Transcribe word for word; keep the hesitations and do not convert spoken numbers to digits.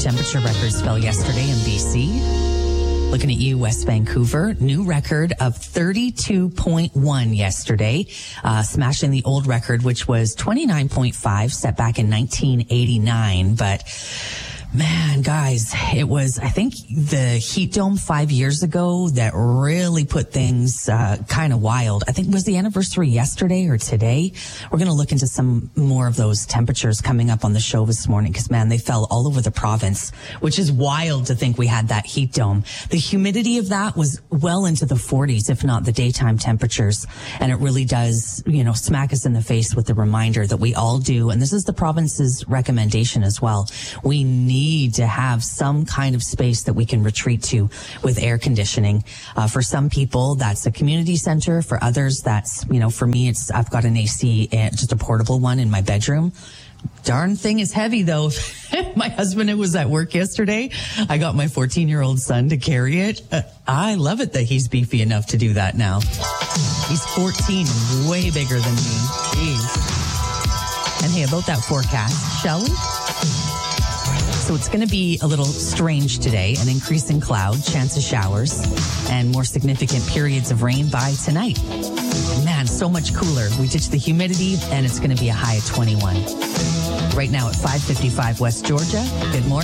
temperature records fell yesterday in B C. Looking at you, West Vancouver, new record of thirty-two point one yesterday, uh, smashing the old record, which was twenty-nine point five, set back in nineteen eighty-nine. But man, guys, it was, I think, the heat dome five years ago that really put things uh, kind of wild. I think, was the anniversary yesterday or today? We're going to look into some more of those temperatures coming up on the show this morning because, man, they fell all over the province, which is wild to think we had that heat dome. The humidity of that was well into the forties, if not the daytime temperatures. And it really does, you know, smack us in the face with the reminder that we all do. And this is the province's recommendation as well. We need need to have some kind of space that we can retreat to with air conditioning. Uh, for some people, that's a community center. For others, that's, you know, for me, it's, I've got an A C, just a portable one in my bedroom. Darn thing is heavy, though. My husband, it was at work yesterday. I got my fourteen-year-old son to carry it. Uh, I love it that he's beefy enough to do that now. He's fourteen, way bigger than me. Jeez. And hey, about that forecast, shall we? So it's going to be a little strange today, an increase in cloud, chance of showers, and more significant periods of rain by tonight. Man, so much cooler. We ditched the humidity, and it's going to be a high of twenty-one. Right now at five fifty-five West Georgia. Good morning.